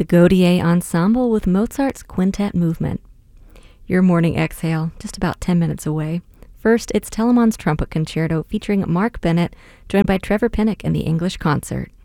the Gaudier Ensemble with Mozart's Quintet Movement. Your morning exhale, just about 10 minutes away. First, it's Telemann's Trumpet Concerto featuring Mark Bennett, joined by Trevor Pinnock and the English Concert.